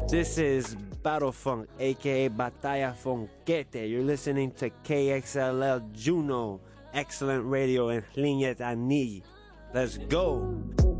This is Battle Funk, aka Batalla Funkete. You're listening to KXLL Juno, excellent radio en Liñet Ani. Let's go!